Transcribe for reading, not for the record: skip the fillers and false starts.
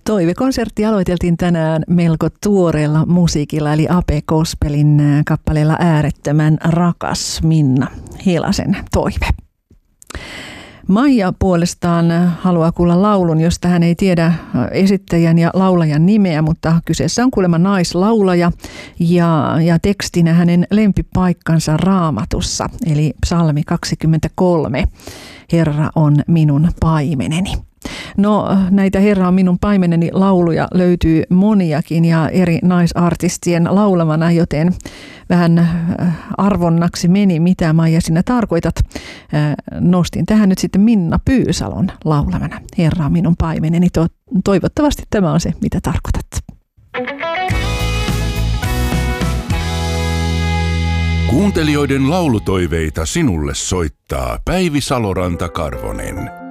Toivekonsertti aloiteltiin tänään melko tuoreella musiikilla, eli Ape Gospelin kappaleella Äärettömän rakas Minna Hielasen toive. Maija puolestaan haluaa kuulla laulun, josta hän ei tiedä esittäjän ja laulajan nimeä, mutta kyseessä on kuulemma naislaulaja ja tekstinä hänen lempipaikkansa Raamatussa, eli psalmi 23, Herra on minun paimeneni. No, näitä Herra on minun paimeneni lauluja löytyy moniakin ja eri naisartistien laulamana, joten vähän arvonnaksi meni, mitä Maija sinä tarkoitat. Nostin tähän nyt sitten Minna Pyysalon laulamana Herra on minun paimeneni. Toivottavasti tämä on se, mitä tarkoitat. Kuuntelijoiden laulutoiveita sinulle soittaa Päivi Saloranta-Karvonen.